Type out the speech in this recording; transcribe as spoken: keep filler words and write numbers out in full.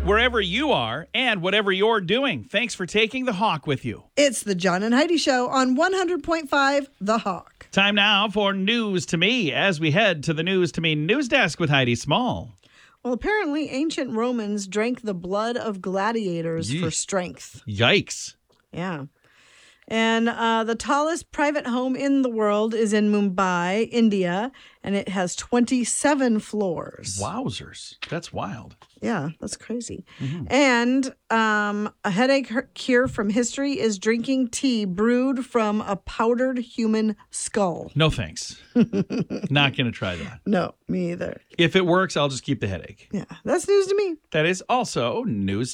wherever you are and whatever you're doing. Thanks for taking the Hawk with you. It's the John and Heidi Show on one hundred point five The Hawk. Time now for News to Me as we head to the News to Me news desk with Heidi Small. Well, apparently ancient Romans drank the blood of gladiators Yeesh. for strength. Yikes. Yeah. And uh, the tallest private home in the world is in Mumbai, India, and it has twenty-seven floors. Wowzers. That's wild. Yeah, that's crazy. Mm-hmm. And um, a headache cure from history is drinking tea brewed from a powdered human skull. No thanks. Not going to try that. No, me either. If it works, I'll just keep the headache. Yeah, that's news to me. That is also news to